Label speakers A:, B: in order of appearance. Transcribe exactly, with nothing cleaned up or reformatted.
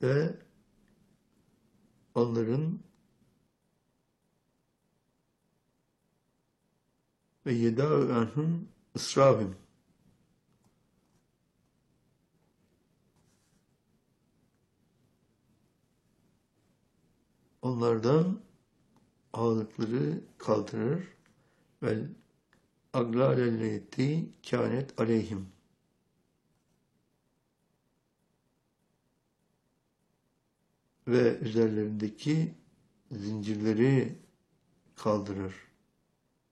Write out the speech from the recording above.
A: ve onların ve yedâ'u anhum ısrâbim, onlardan ağırlıkları kaldırır ve aglâlelleti kânet aleyhim, ve üzerlerindeki zincirleri kaldırır.